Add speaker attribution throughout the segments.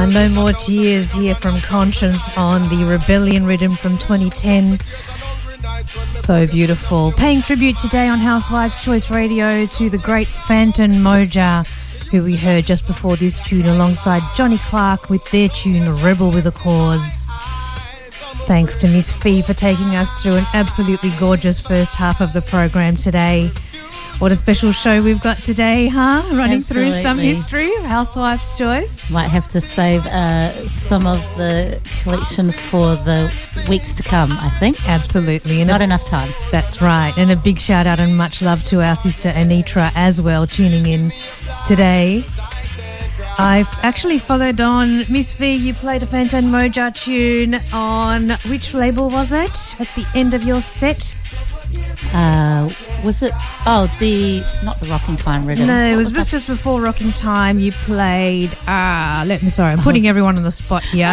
Speaker 1: No More Tears here from Conscience on the Rebellion Rhythm from 2010. So beautiful. Paying tribute today on Housewives Choice Radio to the great Phantom Moja, who we heard just before this tune alongside Johnny Clark with their tune Rebel with a Cause. Thanks to Miss Fee for taking us through an absolutely gorgeous first half of the program today. What a special show we've got today, huh? Running through some history of Housewives' Choice.
Speaker 2: Might have to save some of the collection for the weeks to come, I think.
Speaker 1: Absolutely. And
Speaker 2: not enough time.
Speaker 1: That's right. And a big shout out and much love to our sister Anitra as well, tuning in today. I've actually followed on. Miss V, you played a Phantom Moja tune on which label was it at the end of your set?
Speaker 2: Was it? Not the Rocking Time Rhythm.
Speaker 1: No, it was just before Rocking Time. You played. I'm putting everyone on the spot here.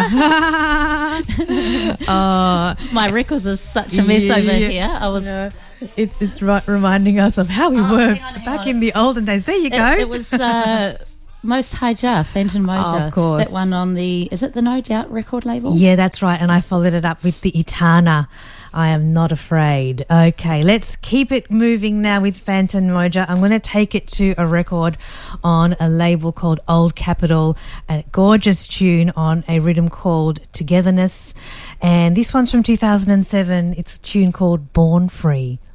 Speaker 2: My records are such a mess over here. I was.
Speaker 1: No, it's reminding us of how we were back in the olden days. There you go.
Speaker 2: It was. Most High Jar, Phantom Moja.
Speaker 1: Oh, of course.
Speaker 2: That one on is it the No Doubt record label?
Speaker 1: Yeah, that's right. And I followed it up with the Itana, I Am Not Afraid. Okay, let's keep it moving now with Phantom Moja. I'm going to take it to a record on a label called Old Capital, a gorgeous tune on a rhythm called Togetherness. And this one's from 2007. It's a tune called Born Free.